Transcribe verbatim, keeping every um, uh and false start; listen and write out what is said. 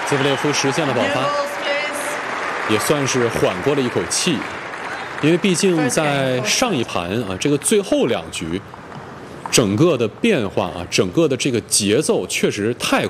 兹维列夫实现了爆发，也算是缓过了一口气，因为毕竟在上一盘啊，这个最后两局，整个的变化啊，整个的这个节奏确实太。